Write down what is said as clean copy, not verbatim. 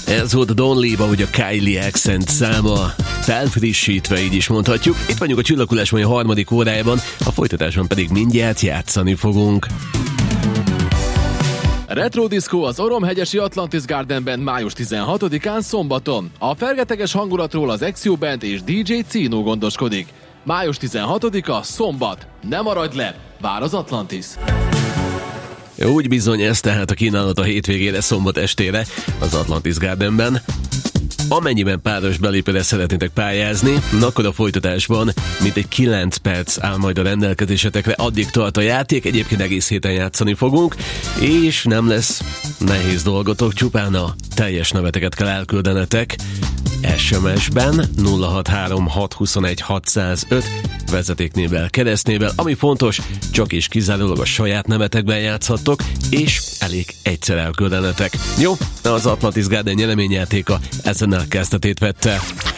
Ez volt a Don't Leave, ahogy a Kylie Accent száma, felfrissítve, így is mondhatjuk. Itt vagyunk a Csillaghullás mai harmadik órájában, a folytatásban pedig mindjárt játszani fogunk. Retro Disco az Oromhegyesi Atlantis Gardenben május 16-án szombaton. A fergeteges hangulatról az Exio Band és DJ Cino gondoskodik. Május 16-a szombat. Ne maradj le, vár az Atlantis! Úgy bizony, ez tehát a kínálat a hétvégére, szombat estére az Atlantis Gardenben. Amennyiben páros belépőre szeretnétek pályázni, akkor a folytatásban mintegy 9 perc áll majd a rendelkezésetekre, addig tart a játék, egyébként egész héten játszani fogunk, és nem lesz nehéz dolgotok, csupán a teljes neveteket kell elküldenetek SMS-ben 0636216605 vezetéknével, keresztnével, ami fontos, csak és kizárólag a saját nevetekben játszhattok, és elég egyszer elküldenetek. Jó, az Atlantis Garden nyereményjátéka ezen a kezdetét vette.